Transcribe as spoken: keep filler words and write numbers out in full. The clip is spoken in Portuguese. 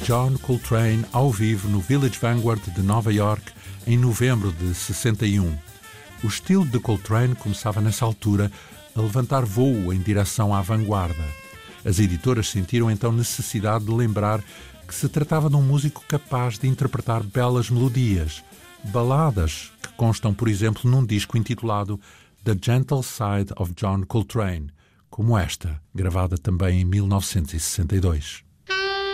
John Coltrane ao vivo no Village Vanguard de Nova York em novembro de sessenta e um. O estilo de Coltrane começava nessa altura a levantar voo em direção à vanguarda. As editoras sentiram então necessidade de lembrar que se tratava de um músico capaz de interpretar belas melodias, baladas que constam, por exemplo, num disco intitulado The Gentle Side of John Coltrane, como esta, gravada também em mil novecentos e sessenta e dois.